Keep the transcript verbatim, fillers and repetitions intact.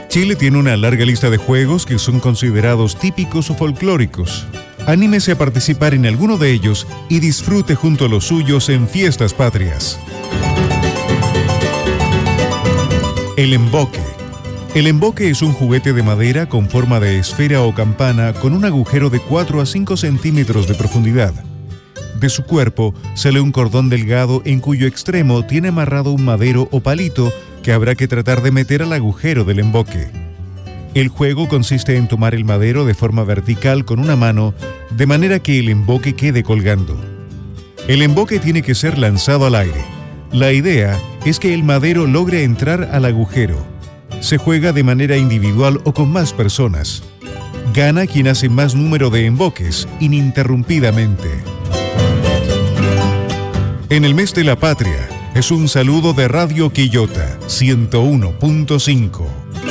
Chile tiene una larga lista de juegos que son considerados típicos o folclóricos. Anímese a participar en alguno de ellos y disfrute junto a los suyos en fiestas patrias. El emboque. El emboque es un juguete de madera con forma de esfera o campana con un agujero de cuatro a cinco centímetros de profundidad. De su cuerpo sale un cordón delgado en cuyo extremo tiene amarrado un madero o palito que habrá que tratar de meter al agujero del emboque. El juego consiste en tomar el madero de forma vertical con una mano, de manera que el emboque quede colgando. El emboque tiene que ser lanzado al aire. La idea es que el madero logre entrar al agujero. Se juega de manera individual o con más personas. Gana quien hace más número de emboques ininterrumpidamente. En el mes de la patria, es un saludo de Radio Quillota ciento uno punto cinco.